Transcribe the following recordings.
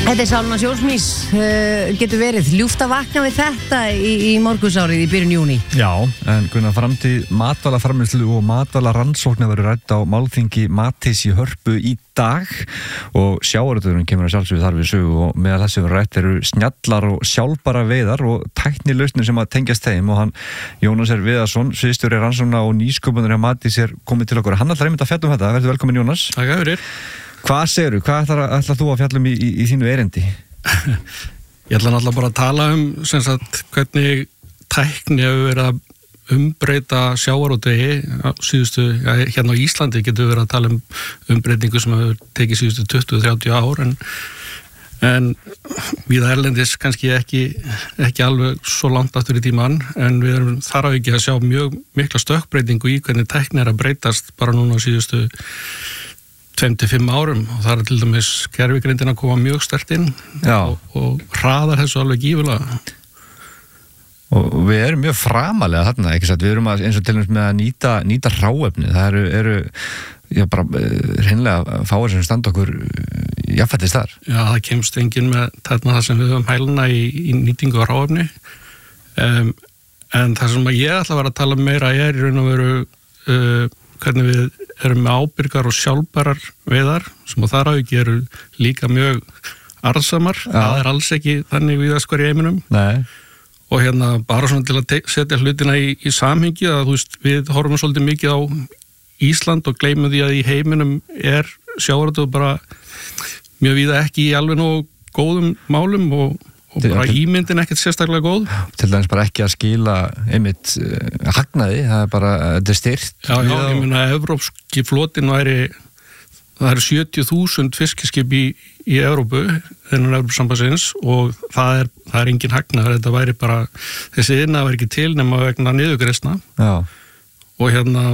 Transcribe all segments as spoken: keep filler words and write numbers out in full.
Þetta er Sálna Sjónsmís, uh, getur verið ljúft að vakna við þetta í, í morgunsárið í byrjun júní. Já, en Gunnar, framtíð matvælaframleiðslu og matvælarannsóknar verður rædd á málþingi Matís í Hörpu í dag og sjávarútvegurinn kemur að sjálfsögðu þar við sögu og meðal þessu verður rætt eru snjallar og sjálfbara veiðar og tæknilausnir sem að tengjast þeim og hann, Jónas R. Viðarsson, sviðsstjóri rannsókna og nýsköpunar hjá Matís er komið til okkur. Hann ætlar einmitt að fjalla um þetta. Verður velkominn, Jónas. Takk fyrir. Hvað segirðu? Hvað ætlar, ætlar þú að fjalla um í, í, í þínu erindi? Ég ætla náttúrulega bara að tala um sem sagt, hvernig tækni hefur verið að umbreyta sjávarútvegi á síðustu, ja, hérna á Íslandi getur verið að tala um umbreytingu sem hefur tekið síðustu tuttugu til þrjátíu ár en, en víða erlendis kannski ekki, ekki alveg svo langt aftur í tíman en við erum þar á ekki að sjá mjög mikla stökkbreytingu í hvernig tækni er að breytast bara núna á síðustu tveim til fimm árum og það er til dæmis gervigreindin að koma mjög sterkt inn og, og hraðar þessu alveg gífulega. Og við erum mjög framalega þarna, ekki satt, við erum að, eins og til dæmis með að nýta, nýta hráefni, það eru, eru já, bara hreinlega fáir sem standa okkur jafnfættist þar. Já, það kemst enginn með þarna það sem við höfum hæluna í, í nýtingu á hráefni um, en það sem ég ætla að vera að tala meira er í raun og veru uh, hvernig við erum með ábyrgar og sjálfbærar veiðar sem á þar á ekki eru líka mjög arðsamar, ja. Það er alls ekki þannig víðast hvar í heiminum. Nei. Og hérna bara svona til að setja hlutina í, í samhengi að þú veist við horfum svolítið mikið á Ísland og gleymum því að í heiminum er sjávarútvegur bara mjög víða ekki í alveg nógu góðum málum og og bara ímyndin ekkert sérstaklega góð. Til dæmis bara ekki að skila einmitt uh, hagnaði, það er bara, þetta er styrt. Já, já, ég meina að evrópski flotin væri, það eru sjötíu þúsund fiskiskip í, í Evrópu, innan Evrópsambandsins og það er, það er engin hagnaður, þetta væri bara, þessi iðnaður væri ekki til nema vegna niðurgreiðslna. Já. Og hérna,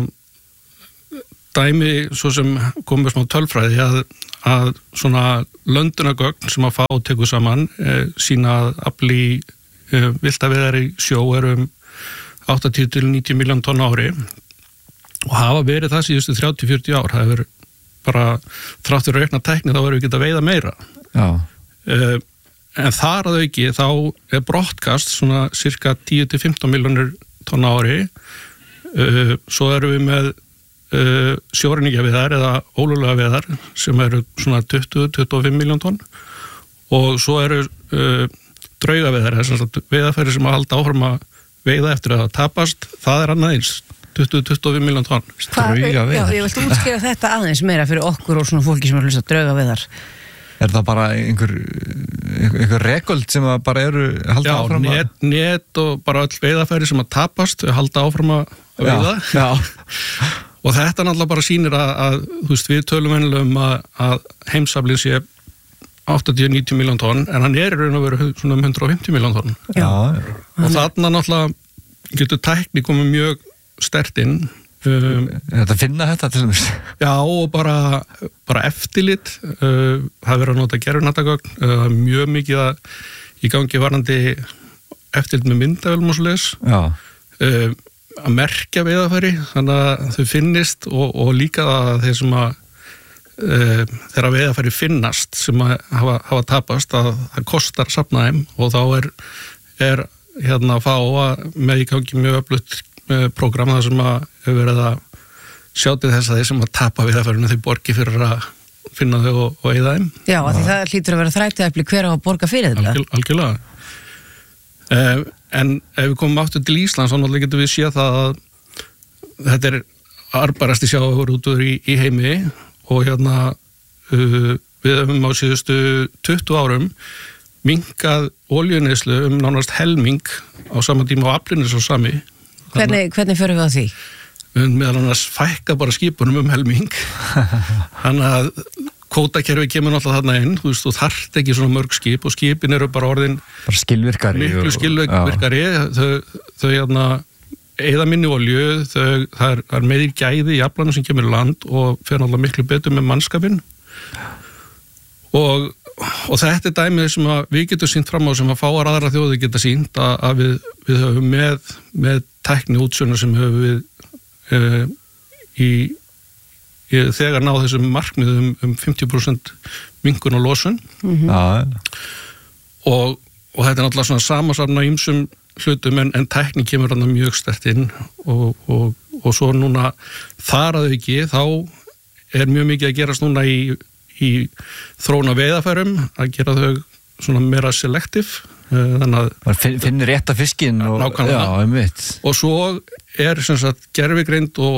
dæmi svo sem komið smá tölfræði að að svona löndunagögn sem að fá tekur saman e, sína að afli e, viltaveðar í sjó eru um áttatíu til níutíu milljón tonn ári og hafa verið það síðustu þrjátíu til fjörutíu ár. Það hefur bara þráttur að aukna tækni þá verður við geta að veiða meira. Já. E, en þar að auki þá er brottkast svona cirka tíu til fimmtán milljónir tonn ári. E, svo erum við með Uh, sjóræningjaveðar eða ólöglega veðar sem eru svona tuttugu til tuttugu og fimm milljón tonn og svo eru uh, draugaveðar, þess að veðafæri sem að halda áfram að veiða eftir að það tapast, það er annað eins tuttugu til tuttugu og fimm milljón tonn. Draugaveðar? Já, ég vilti útskýra þetta aðeins meira fyrir okkur og svona fólki sem er að hlusta draugaveðar. Er það bara einhver, einhver rekold sem að bara eru halda já, áfram að... Já, net, net og bara öll veiðafæri sem að tapast, halda áfram að veiða. Já, já. Og þetta náttúrulega bara sýnir að, að þú veist, við tölum venjulega um að, að heimsaflinn sé áttatíu til níutíu milljón tonn, en hann er í raun og veru svona um hundrað og fimmtíu milljón tonn. Já. Og þarna náttúrulega getur tækni komið mjög sterkt inn. Um, þetta finna þetta til dæmis? Já, og bara, bara eftirlit. Uh, það verður að nota gerfunattagögn, uh, mjög mikið að í gangi varandi eftirlit með myndavélum og svoleiðis. Já. Uh, að merkja veiðafæri þannig að þau finnist og, og líka að þeir sem að e, þeirra veiðafæri finnast sem að hafa, hafa tapast að það kostar að safna þeim og þá er, er hérna að fá að með í gangi mjög öflugt prógram þar sem að hefur verið að sjá til þess að þeir sem að tapa veiðafærinu þau borgi fyrir að finna þau og, og eyða þeim. Já, af því það hlýtur að vera þrættuefli hver á að borga fyrir þetta. Algjör, algjörlega. Uh, en ef við komum aftur til Íslands þá náttúrulega getum við séð það að þetta er arðbærasti sjávarútvegur í, í heimi og hérna uh, við höfum á síðustu tuttugu árum minnkað olíuneyslu um nánast helming á sama tíma og aflinn er svo sami. Hvernig, hvernig förum við á því? Við höfum meðal annars fækka bara skipunum um helming þannig að kvótakerfi kemur náttúrulega þarna inn, þú veist, þú þarft ekki svona mörg skip og skipin eru bara orðin bara skilvirkari miklu skilvirkari þau, þau hérna eyða minni olíu, þau, það er, er meðir gæði í aflanum sem kemur í land og fer náttúrulega miklu betur með mannskapinn og, og þetta er dæmið sem að við getum sýnt fram á sem að fáar aðra þjóði geta sýnt að, að við, við höfum með, með tækni útsjóna sem höfum við uh, í þegar náð þessum markmiðum um fimmtíu prósent minnkun og losun mm-hmm. og, og þetta er náttúrulega svona samasafna ýmsum hlutum en, en tækni kemur hann mjög sterkt inn og, og, og svo núna þar að auki þá er mjög mikið að gerast núna í, í þróna veiðarfærum að gera þau svona meira selektiv þannig að Finn, finnir rétta fiskinn og, já, og svo er sem sagt gervigreind og,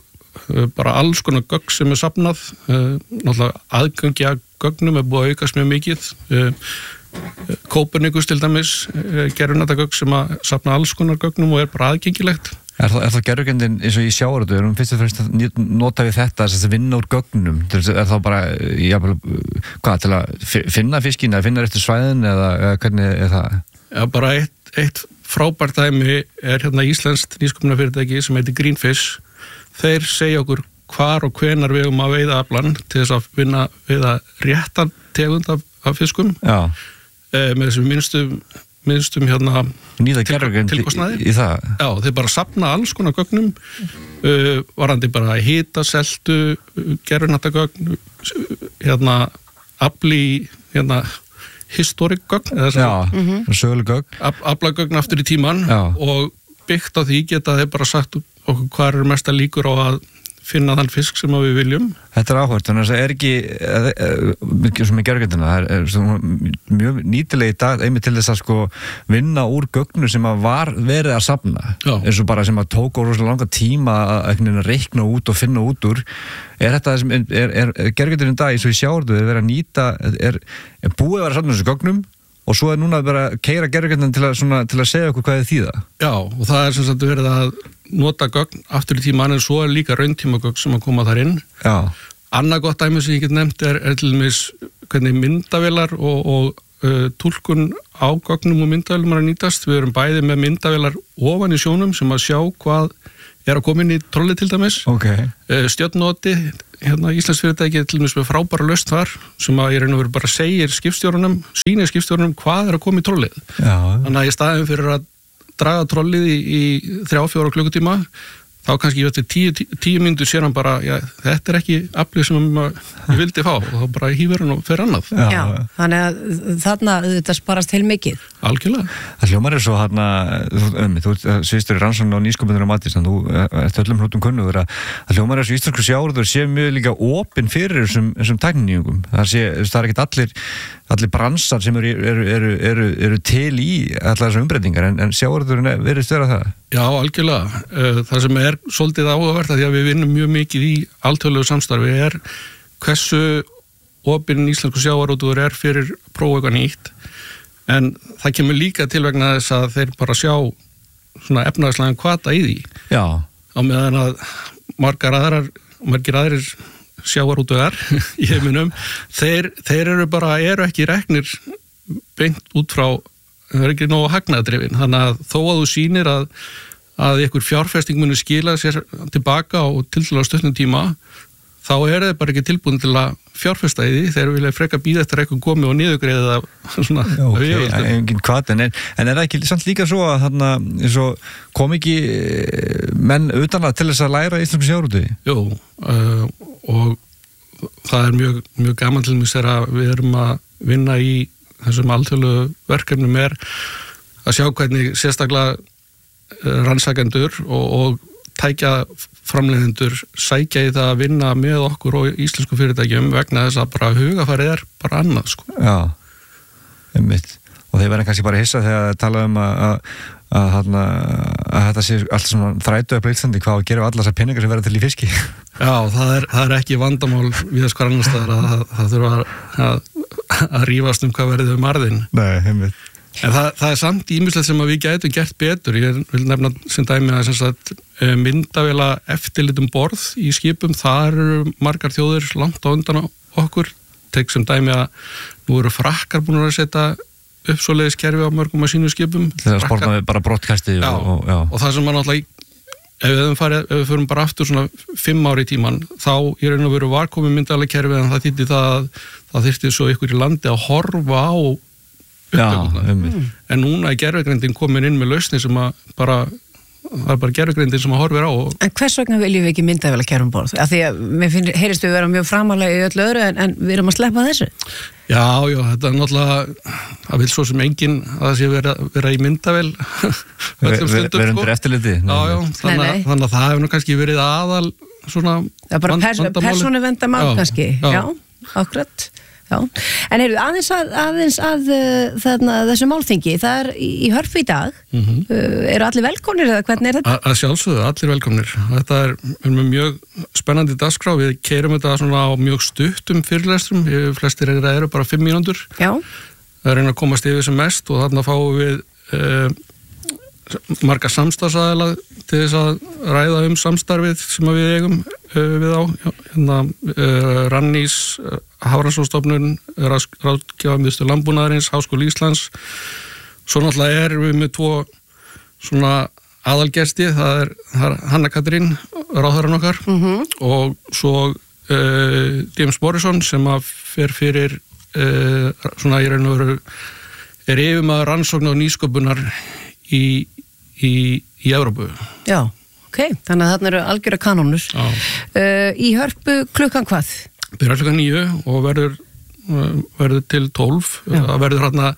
og bara alls konar gögn sem er safnað náttúrulega aðgangi að gögnum er búið að aukast mjög mikið Kópernikus til dæmis gerfinatagögn sem að safna alls konar gögnum og er bara aðgengilegt Er það, það gerfugreindin eins og í sjávarútvegi erum fyrst og fremst að nota við þetta þess að vinna úr gögnum er þá bara ja, hvað, til að finna fiskinn eða finna eftir svæðin eða, eða hvernig er það? Já, bara eitt, eitt frábært dæmi er hérna íslenskt nýsköpunarfyrirtæki sem heitir Greenfish þeir segja okkur hvar og hvenar við um að veiða aflann til þess að vinna veiða réttan tegund af, af fiskum Já e, með þessum minnstum minnstum hérna nýða gerfugreind í, í það Já, þeir bara safna alls konar gögnum uh, varandi bara hita, seltu gerfinatagögn hérna afli hérna historic gögn Já, mm-hmm. söguleg gögn af, aflagögn aftur í tíman Já. og byggt á því geta þeir bara sagt okkur hvað er mesta líkur á að finna þann fisk sem við viljum. Þetta er áhvert, þannig að það er ekki mikið sem er gerðugjöndina, það er, er mjög nýtilega í dag einmitt til þess að sko vinna úr gögnu sem að var verið að safna, Já. eins og bara sem að tók og rosalega langa tíma að reikna út og finna út úr. Er þetta sem er, er, er gerðugjöndin í dag, eins og í sjávarútvegi, er verið að nýta, er, er búið að vera að safna þessu gögnum og svo er núna bara að keyra gerðugjöndin til, til að segja okkur hvað er þýða? Já, og það er sem sagt verið að nota gögn aftur í tíman en svo er líka rauntímagögn sem að koma þar inn. Já. Annað gott dæmi sem ég get nefnt er, er til dæmis hvernig myndavélar og, og uh, túlkun á gögnum og myndavélum er að nýtast. Við erum bæði með myndavélar ofan í sjónum sem að sjá hvað er að koma inn í trolli til dæmis. Okay. Uh, Stjörnóti, hérna Íslands fyrirtæki til dæmis með frábæra lausn þar sem að ég reynir að vera bara segir skipstjórunum, sýnir skipstjórunum hvað er að koma í trollið. Já. Þannig að í staðin fyrir að draga trollið í, í þrjá, fjóra klukkutíma þá kannski eftir tíu, tíu, tíu mínútur sér hann bara, já, þetta er ekki aflið sem ég vildi fá og þá bara hýfur hann og fer annað. Já, já, þannig að þarna þetta sparast heil mikið. Algjörlega. Það hljómar er svo hann að þú svistur í rannsókn á nýsköpunar og matís en þú ert öllum hlutum kunnugur að það hljómar er svo íslensku sjávarútvegur sé mjög líka opinn fyrir þessum, þessum tækninýjungum. Það sé, það er ekkert allir allir bransar sem eru, eru, eru, eru, eru til í allar þessar umbreytingar en, en sjávarútvegurinn virðist vera það? Já, algjörlega. Það sem er svolítið áhugavert að því að við vinnum mjög mikið í alþjóðlegu samstarfi er hversu opinn íslensku sjávarútvegur er fyrir að prófa eitthvað nýtt en það kemur líka til vegna þess að þeir bara sjá svona efnahagslegan hvata í því. Já. Á meðan að margar aðrar, margir aðrir sjávarútvegar í heiminum þeir, þeir eru bara, eru ekki reknir beint út frá það er ekki nógu hagnaðdrifin þannig að þó að þú sýnir að, að ykkur fjárfesting muni skila sér tilbaka og til til á stöðnum tíma þá er þeir bara ekki tilbúin til að fjárfesta í því þeir vilja freka býða eftir eitthvað komi og niðurgreiða það svona okay, engin hvað, en, en er það ekki samt líka svo að þarna, svo kom ekki menn utan að til þess að læra íslensku sjávarútvegi? Jú, uh, og það er mjög, mjög gaman til mig sér að við erum að vinna í þessum alþjóðlegu verkefnum er að sjá hvernig sérstaklega rannsakendur og, og tækja framleiðendur sækja í það að vinna með okkur og íslensku fyrirtækjum vegna þess að bara hugafarið er bara annað sko. Já, einmitt. Og þeir verða kannski bara hissa þegar það tala um að, að, að, að, að þetta sé allt svona þrætu upp á Íslandi hvað að gera allar þessar peningar sem verða til í fiski. Já, það er, það er ekki vandamál við þess hvar annars staðar að það þurfa að, að, að rífast um hvað verður um arðin. Nei, einmitt. En það, það er samt ímislegt sem að við gætum gert betur. Ég vil nefna sem dæmi að sem sagt, myndavéla eftirlit um borð í skipum. Það eru margar þjóðir langt á undan okkur. Tek sem dæmi að nú eru Frakkar búin að setja upp svoleiðis kerfi á mörgum af sínu skipum. Það sportna við bara brottkasti. Já, og, og, já. og það sem var náttúrulega, ef við, farið, ef við förum bara aftur svona fimm ári í tíman, þá í raun og veru var komið myndavéla kerfi en það þýtti það að það þyrfti svo ykkur í landi að horfa á Já, um. en núna er gervigreindin komin inn með lausni sem að bara það er bara gervigreindin sem að horfir á. Og... En hvers vegna viljum við ekki myndavél að kerfum borð? Af því að mér finn, heyrist við vera mjög framalega í öllu öðru en, en við erum að sleppa þessu. Já, já, þetta er náttúrulega, það vil svo sem enginn að það sé vera, vera í myndavél öllum stundum. Verður undir eftirliti? Já, já, þannig, nei, nei. þannig að það hefur nú kannski verið aðal svona... Það er bara pers persónuverndarmál kannski, já, já akkurat. Já, en heyrðu, aðeins að, aðeins að uh, þarna, þessu málþingi, það er í, í Hörpu í dag, mm-hmm. uh, eru allir velkomnir eða hvernig er þetta? A, að sjálfsögðu, allir velkomnir. Þetta er, er mjög spennandi dagskrá, við keyrum þetta svona á mjög stuttum fyrirlestrum, flestir eru, eru bara fimm mínútur. Já. Það er reyna að komast yfir sem mest og þarna fáum við uh, marga samstarfsaðila til þess að ræða um samstarfið sem við eigum uh, við á hérna, uh, Rannís, uh, Hafrannsóknastofnun, Ráðgjafarmiðstöð landbúnaðarins, Háskóli Íslands. Svo náttúrulega erum við með tvo svona aðalgesti, það er, það er Hanna Katrín, ráðherrann okkar, mm-hmm. og svo uh, James Morrison sem að fer fyrir uh, svona í raun og veru er yfirmaður rannsóknar og nýsköpunar í í, í Evrópu. Já, ok, þannig að þarna eru algjöra kanónur. Uh, í Hörpu klukkan hvað? Byrjar klukkan níu og verður, verður til tólf. Já. Það verður hérna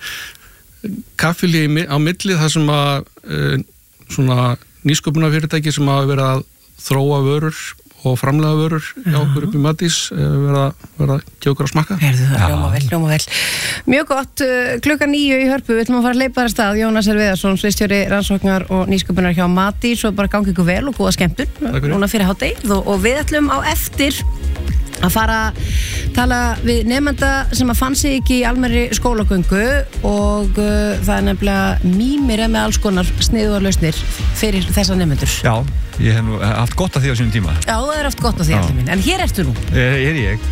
kaffili á milli þar sem að uh, svona nýsköpunarfyrirtæki sem hafa verið að þróa vörur og framlega vörur hjá okkur upp í Matís verða, verða ekki okkur að smakka. Herðu það, hljóma vel, hljóma vel. Mjög gott, klukkan níu í Hörpu, við ætlum að fara að leipa þar stað. Jónas R. Viðarsson, sviðsstjóri rannsóknar og nýsköpunar hjá Matís, og bara gangi ykkur vel og góða skemmtun núna fyrir hádegið, og, og við ætlum á eftir að fara að tala við nemenda sem að fann sig ekki í almennri skólagöngu, og uh, það er nefnilega mýmir með alls konar sniðugar lausnir fyrir þessa nemendur. Já, ég hef nú haft gott af því á sínum tíma. Já, það er haft gott af því allir minn, en hér ertu nú. Hér er ég.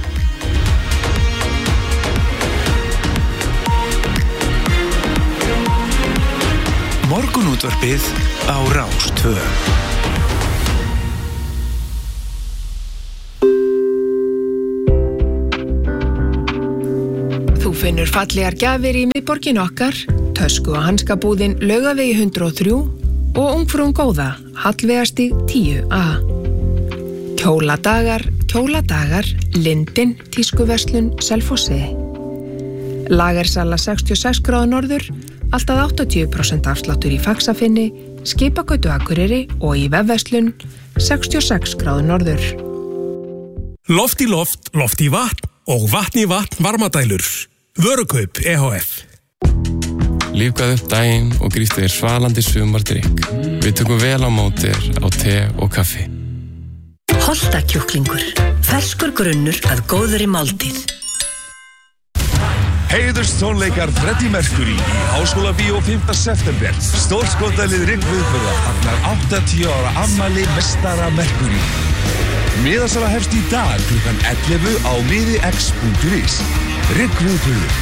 Morgunútvarpið á Rás tvö. Þú finnur fallegar gjafir í miðborgin okkar, tösku og hanskabúðin Laugavegi hundrað og þrjú og Ungfrún góða, Hallveigarstíg tíu A. Kjóladagar, kjóladagar, Lindin, tískuverslun, Selfossi. Lagersala sextíu og sex gráður norður, alltaf áttatíu prósent afsláttur í Faxafinni, Skipagötu Akureyri og í vefverslun sextíu og sex gráður norður. Loft í loft, loft í vatn og vatn í vatn varmadælur. Vörukaup E H F. Lífgaðu upp daginn og gríftu þér svalandi sumardrykk. Við tökum vel á móti þér á te og kaffi. Holtakjúklingur. Ferskur grunnur að góðri máltíð. Heiðurstónleikar Freddie Mercury í Háskóla Bíó fimmta september. Stórskotalið Riggviðburða fagnar áttatíu ára afmæli meistara Mercury. Miðasala hefst í dag klukkan ellefu á miðix punktur is. Riggviðburður.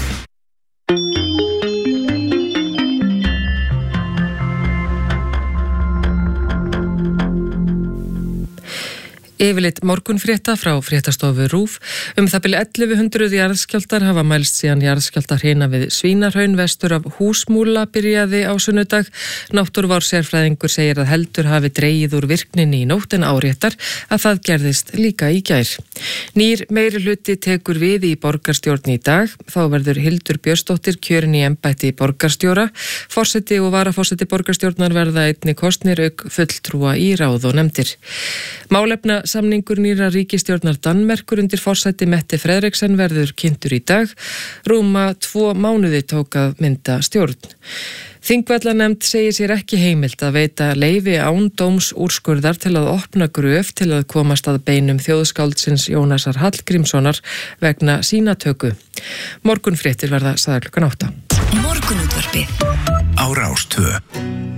Yfirleitt morgunfrétta frá fréttastofu RÚV. Um það byrja ellefu hundruð jarðskjálftar hafa mælst síðan jarðskjálftahrina við Svínahraun vestur af Húsmúla byrjaði á sunnudag. Náttúruvár-sérfræðingur segir að heldur hafi dregið úr virkninni í nótt en áréttar að það gerðist líka í gær. Nýr meiri hluti tekur við í borgarstjórn í dag. Þá verður Hildur Björnsdóttir kjörin í embætti borgarstjóra. Forseti og varaforseti borgarstjórnar verða einni kosnir auk fulltrúa í ráð og nefndir. Málefna samningur nýra ríkisstjórnar Danmerkur undir forsæti Mette Frederiksen verður kynntur í dag. Rúma tvo mánuði tók að mynda stjórn. Þingvallanemnd segir sér ekki heimilt að veita leyfi án dóms úrskurðar til að opna gröf til að komast að beinum þjóðskáldsins Jónasar Hallgrímssonar vegna sýnatöku. Morgunfréttir verða sagðar klukkan átta. Morgunútvarpið á Rás tvö.